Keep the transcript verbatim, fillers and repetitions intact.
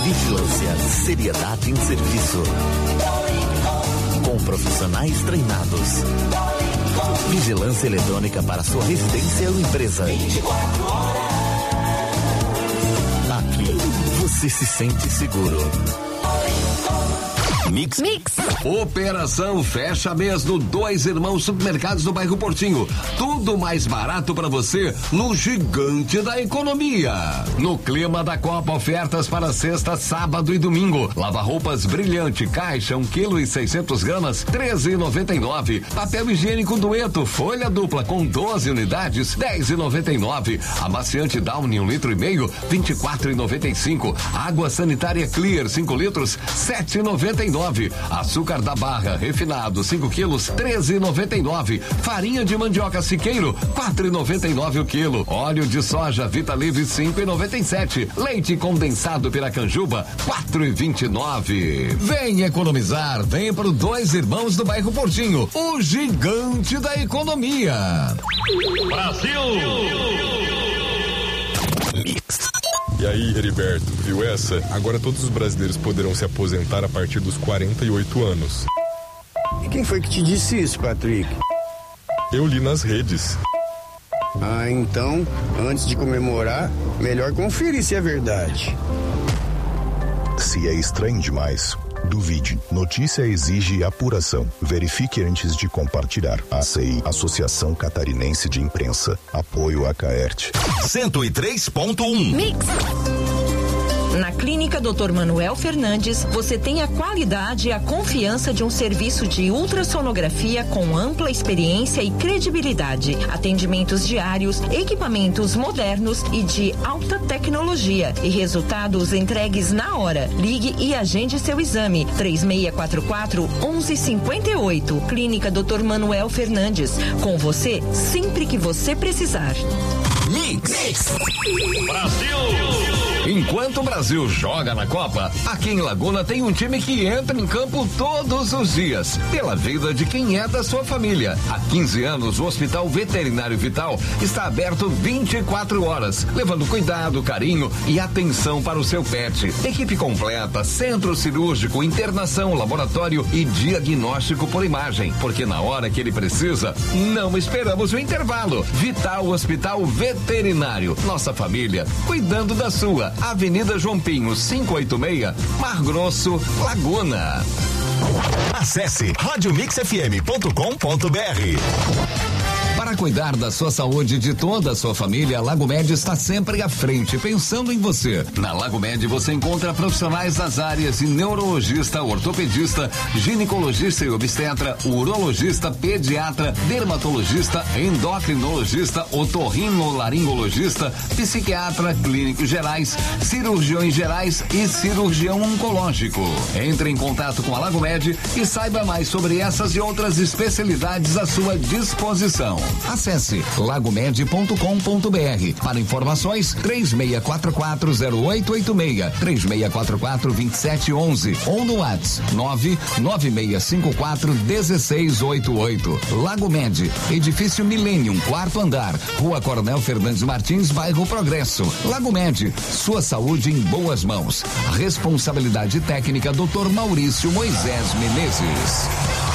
Vigilância, seriedade em serviço. Com profissionais treinados. Vigilância eletrônica para sua residência ou empresa. Aqui, você se sente seguro. Mix. Mix. Operação Fecha Mês no Dois Irmãos Supermercados do bairro Portinho. Tudo mais barato para você no Gigante da Economia. No clima da Copa, ofertas para sexta, sábado e domingo. Lava-roupas Brilhante, caixa, um quilo e seiscentos gramas, treze e noventa e nove. Papel higiênico Dueto, folha dupla com doze unidades, dez e noventa e nove. Amaciante Downy, um litro e meio, vinte e quatro e noventa e cinco. Água sanitária Clear, cinco litros, sete e noventa e nove. Açúcar da Barra refinado cinco quilos, treze e noventa e nove. Farinha de mandioca Siqueiro, quatro e noventa e nove o quilo. Óleo de soja Vita Livre, cinco e noventa e sete. Leite condensado Piracanjuba, quatro e vinte e nove. Vem economizar, vem pro Dois Irmãos do bairro Portinho, o Gigante da Economia. Brasil! Mix. E aí, Heriberto, viu essa? Agora todos os brasileiros poderão se aposentar a partir dos quarenta e oito anos. E quem foi que te disse isso, Patrick? Eu li nas redes. Ah, então, antes de comemorar, melhor conferir se é verdade. Se é estranho demais, duvide. Notícia exige apuração. Verifique antes de compartilhar. A C I, Associação Catarinense de Imprensa. Apoio a Caerte. cento e três ponto um. Mix. Na Clínica doutor Manuel Fernandes, você tem a qualidade e a confiança de um serviço de ultrassonografia com ampla experiência e credibilidade. Atendimentos diários, equipamentos modernos e de alta tecnologia e resultados entregues na hora. Ligue e agende seu exame. três seis quatro quatro, um um cinco oito. Clínica doutor Manuel Fernandes. Com você sempre que você precisar. Mix. Mix. Brasil! Enquanto o Brasil joga na Copa, aqui em Laguna tem um time que entra em campo todos os dias, pela vida de quem é da sua família. Há quinze anos, o Hospital Veterinário Vital está aberto vinte e quatro horas, levando cuidado, carinho e atenção para o seu pet. Equipe completa, centro cirúrgico, internação, laboratório e diagnóstico por imagem, porque na hora que ele precisa, não esperamos o intervalo. Vital Hospital Veterinário, nossa família, cuidando da sua. Avenida João Pinho, quinhentos e oitenta e seis, Mar Grosso, Laguna. Acesse rádio mix f m ponto com ponto b r. Para cuidar da sua saúde e de toda a sua família, a Lago Med está sempre à frente, pensando em você. Na Lago Med você encontra profissionais das áreas de neurologista, ortopedista, ginecologista e obstetra, urologista, pediatra, dermatologista, endocrinologista, otorrinolaringologista, psiquiatra, clínicos gerais, cirurgiões gerais e cirurgião oncológico. Entre em contato com a Lago Med e saiba mais sobre essas e outras especialidades à sua disposição. Acesse lagomed ponto com ponto b r. Para informações, três seis quatro quatro zero oito oito seis, três seis quatro quatro dois sete um um ou no WhatsApp nove nove seis cinco quatro um seis oito oito. Lago Med, edifício Millennium, quarto andar, Rua Coronel Fernandes Martins, bairro Progresso. Lago Med, sua saúde em boas mãos. Responsabilidade técnica doutor Maurício Moisés Menezes.